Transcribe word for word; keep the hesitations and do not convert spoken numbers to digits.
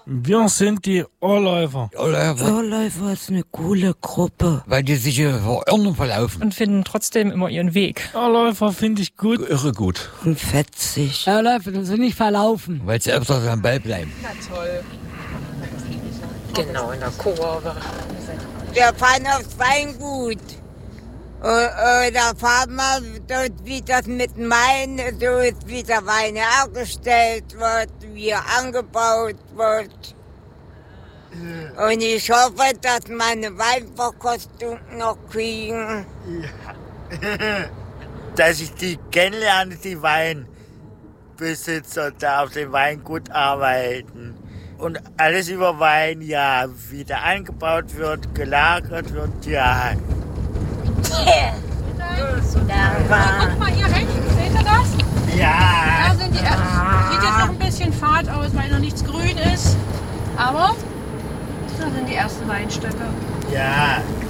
Wir sind die Ohrläufer. Ohrläufer. Ohrläufer ist eine coole Gruppe. Weil die sich hier verirren verlaufen. Und finden trotzdem immer ihren Weg. Ohrläufer finde ich gut. Irre gut. Und fetzig. Ohrläufer, die sind nicht verlaufen. Weil sie öfters am Ball bleiben. Na toll. Genau, in der Kurve. Wir fahren aufs Weingut. Und, und da fahren wir dort, wie das mit dem Wein, so ist, wie der Wein hergestellt wird, wie er angebaut wird. Und ich hoffe, dass meine Weinverkostung noch kriegen. Ja. Dass ich die kennenlerne, die Weinbesitzer, da auf dem Weingut arbeiten. Und alles über Wein, ja, wie der angebaut wird, gelagert wird, ja. Guck mal hier rechts, seht ihr das? Ja. Da sind die, äh, sieht jetzt noch ein bisschen fad aus, weil noch nichts grün ist. Aber da sind die ersten Weinstöcke. Ja.